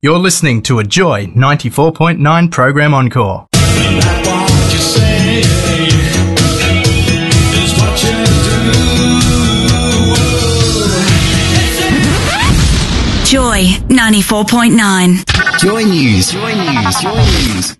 You're listening to a Joy 94.9 program encore. Joy 94.9. Joy News. Joy News. Joy News.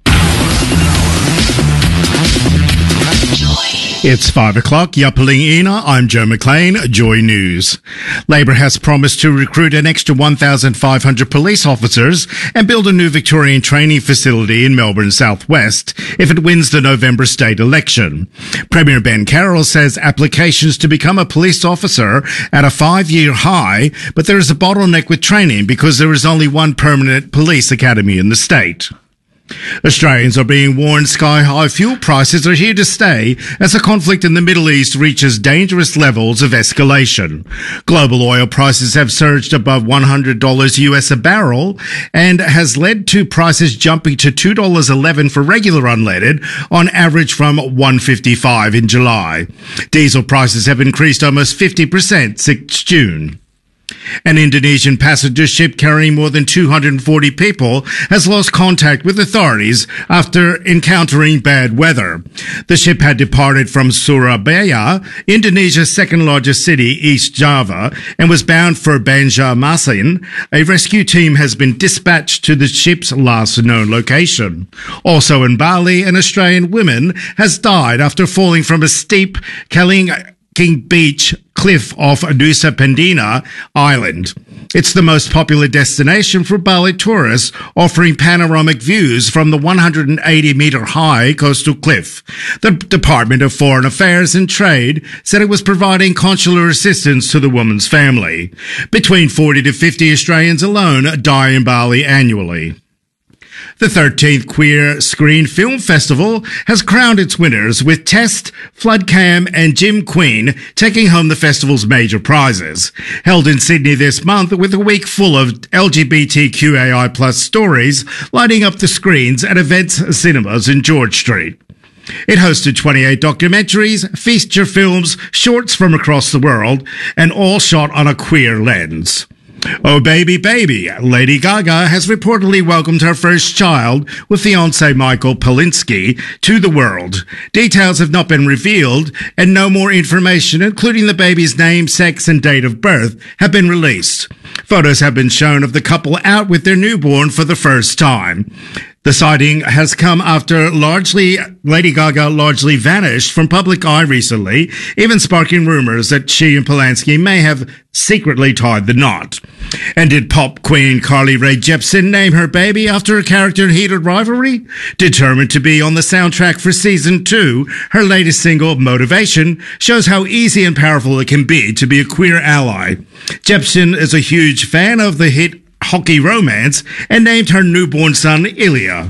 It's 5 o'clock. Yapaling Ina. I'm Joe McLean. Joy News. Labor has promised to recruit an extra 1,500 police officers and build a new Victorian training facility in Melbourne Southwest if it wins the November state election. Premier Ben Carroll says applications to become a police officer at a 5-year high, but there is a bottleneck with training because there is only one permanent police academy in the state. Australians are being warned sky-high fuel prices are here to stay as the conflict in the Middle East reaches dangerous levels of escalation. Global oil prices have surged above $100 US a barrel and has led to prices jumping to $2.11 for regular unleaded, on average from $1.55 in July. Diesel prices have increased almost 50% since June. An Indonesian passenger ship carrying more than 240 people has lost contact with authorities after encountering bad weather. The ship had departed from Surabaya, Indonesia's second largest city, East Java, and was bound for Banjarmasin. A rescue team has been dispatched to the ship's last known location. Also in Bali, an Australian woman has died after falling from a steep King Beach cliff off Nusa Penida Island. It's the most popular destination for Bali tourists, offering panoramic views from the 180-meter high coastal cliff. The Department of Foreign Affairs and Trade said it was providing consular assistance to the woman's family. Between 40 to 50 Australians alone die in Bali annually. The 13th Queer Screen Film Festival has crowned its winners, with Test, Floodcam and Jim Queen taking home the festival's major prizes. Held in Sydney this month with a week full of LGBTQAI plus stories lighting up the screens at Events Cinemas in George Street. It hosted 28 documentaries, feature films, shorts from across the world, and all shot on a queer lens. Oh baby, baby, Lady Gaga has reportedly welcomed her first child with fiancé Michael Polinsky to the world. Details have not been revealed, and no more information, including the baby's name, sex, and date of birth, have been released. Photos have been shown of the couple out with their newborn for the first time. The sighting has come after Lady Gaga largely vanished from public eye recently, even sparking rumors that she and Polanski may have secretly tied the knot. And did pop queen Carly Rae Jepsen name her baby after a character in Heated Rivalry? Determined to be on the soundtrack for season 2, her latest single, Motivation, shows how easy and powerful it can be to be a queer ally. Jepsen is a huge fan of the hit Hockey Romance and named her newborn son Ilya.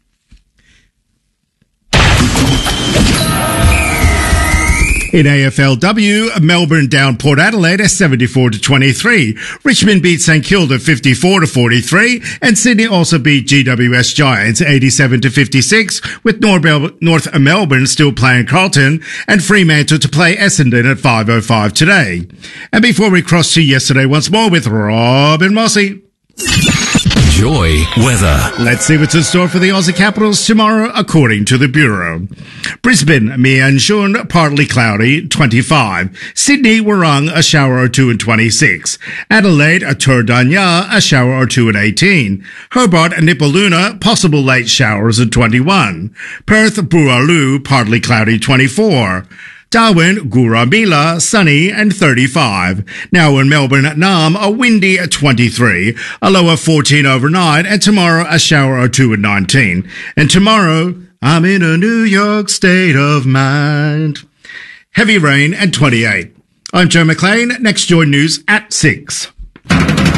In AFLW, Melbourne down Port Adelaide 74-23. Richmond beat St Kilda 54-43, and Sydney also beat GWS Giants 87-56, with North Melbourne still playing Carlton and Fremantle to play Essendon at 5:05 today. And before we cross to yesterday once more with Robin Mossy. Joy weather. Let's see what's in store for the Aussie Capitals tomorrow, according to the Bureau. Brisbane, Mianjun, partly cloudy, 25. Sydney, Warrung, a shower or two and 26. Adelaide, Turdanya, a shower or two and 18. Hobart, Nipaluna, possible late showers at 21. Perth, Booralu, partly cloudy, 24. Darwin, Gurumila, sunny and 35. Now in Melbourne, Nam, a windy 23, a low of 14 overnight, and tomorrow a shower or two at 19. And tomorrow, I'm in a New York state of mind. Heavy rain and 28. I'm Joe McLean. Next Joy News at 6.